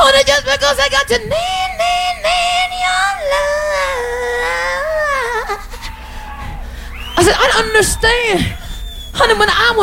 Honey, just because I got to need your love. I said, I don't understand. Honey, when I